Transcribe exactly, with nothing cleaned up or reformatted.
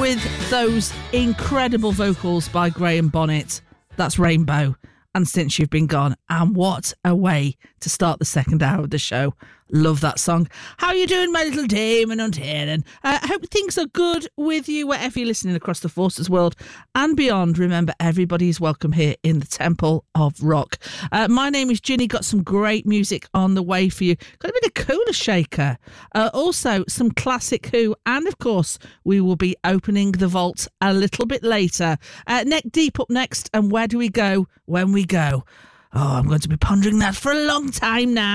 with those incredible vocals by Graham Bonnet. That's Rainbow. And Since You've Been Gone. And what a way to start the second hour of the show. Love that song. How are you doing, my little Damon and Helen? I uh, hope things are good with you wherever you're listening across the Forces world and beyond. Remember, everybody's welcome here in the Temple of Rock. Uh, my name is Ginny. Got some great music on the way for you. Got a bit of Cooler Shaker. Uh, also, some classic Who. And, of course, we will be opening the vault a little bit later. Uh, Neck Deep up next. And where do we go when we go? Oh, I'm going to be pondering that for a long time now.